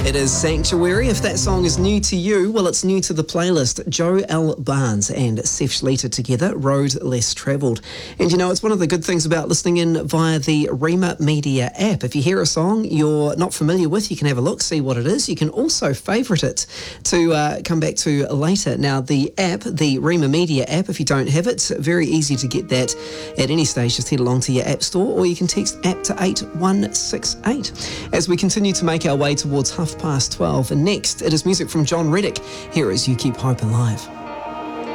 It is Sanctuary. If that song is new to you, well, it's new to the playlist. Joe L. Barnes and Seth Schleter together, Road Less Travelled. And you know, it's one of the good things about listening in via the Rima Media app. If you hear a song you're not familiar with, you can have a look, see what it is. You can also favourite it to come back to later. Now, the app, the Rima Media app, if you don't have it, very easy to get that at any stage. Just head along to your app store, or you can text app to 8168. As we continue to make our way towards 12:30, and next it is music from John Reddick. Here is You Keep Hope Alive.